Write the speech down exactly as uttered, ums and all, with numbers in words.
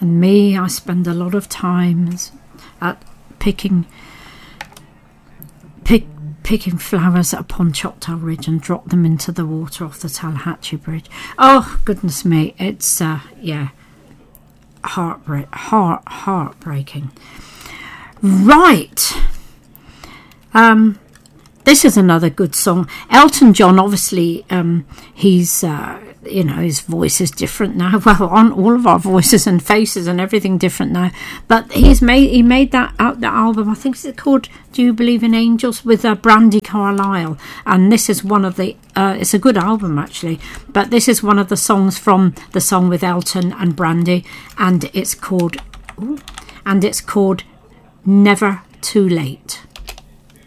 And me, I spend a lot of time at picking pick, picking flowers upon Choctaw Ridge and drop them into the water off the Tallahatchie Bridge. Oh, goodness me. It's, uh, yeah, heartbreak, heart, heartbreaking. Right. Um, this is another good song. Elton John, obviously, um, he's, uh, you know, his voice is different now. Well, on all of our voices and faces and everything different now. But he's made he made that out the album. I think it's called "Do You Believe in Angels" with uh, Brandi Carlile, and this is one of the. Uh, it's a good album actually, but this is one of the songs from the song with Elton and Brandi, and it's called, ooh, and it's called "Never Too Late."